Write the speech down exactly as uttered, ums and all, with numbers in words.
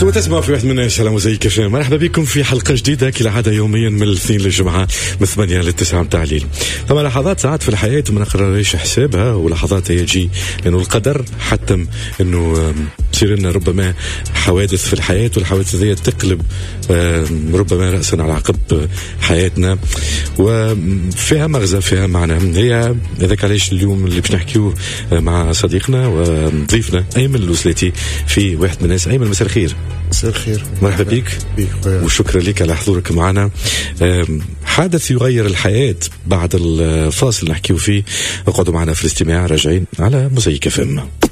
انتم تسمعوا في واحد من الناس على موزايك اف ام. مرحبا بكم في حلقه جديده كالعاده يوميا من الاثنين للجمعه من ثمانية للتسعة متاع الليل. طبعا لحظات ساعات في الحياه ما نقررش حسابها، ولحظات هي تجي لانه القدر حتم انه تصير لنا ربما حوادث في الحياه، والحوادث هذه تقلب ربما راسا على عقب حياتنا، وفيها مغزى فيها معنى. هي هذاك علاش اليوم اللي باش نحكيوه مع صديقنا وضيفنا ايمن الوسلاتي في واحد من الناس. ايمن مساء الخير. مساء الخير. مرحبا بك وشكرا لك على حضورك معنا. حادث يغير الحياة. بعد الفاصل نحكيو فيه. اقعدوا معنا في الاستماع، راجعين على موزايك اف ام.